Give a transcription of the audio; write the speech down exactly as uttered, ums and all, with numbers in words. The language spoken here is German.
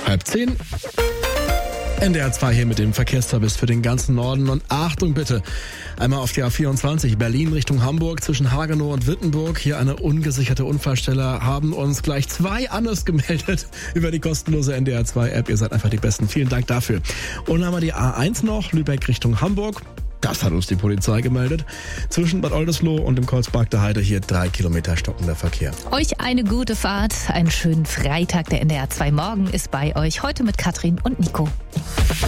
Halb zehn. N D R zwei hier mit dem Verkehrsservice für den ganzen Norden. Und Achtung bitte, einmal auf die A vierundzwanzig, Berlin Richtung Hamburg, zwischen Hagenow und Wittenburg. Hier eine ungesicherte Unfallstelle, haben uns gleich zwei Annes gemeldet über die kostenlose N D R zwei App. Ihr seid einfach die Besten. Vielen Dank dafür. Und dann haben wir die A eins noch, Lübeck Richtung Hamburg. Das hat uns die Polizei gemeldet. Zwischen Bad Oldesloe und dem Kreuzberg der Heide hier drei Kilometer stockender Verkehr. Euch eine gute Fahrt, einen schönen Freitag. Der N D R zwei Morgen ist bei euch, heute mit Katrin und Nico.